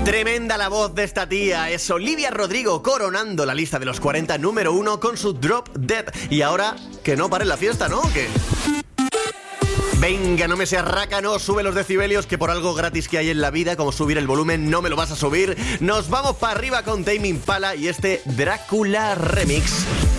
Tremenda la voz de esta tía, es Olivia Rodrigo coronando la lista de los 40 número 1 con su Drop Dead. Y ahora, que no pare la fiesta, ¿no? ¿Qué? Venga, no me seas rácano, sube los decibelios, que por algo gratis que hay en la vida, como subir el volumen, no me lo vas a subir. Nos vamos para arriba con Tame Impala y este Drácula Remix.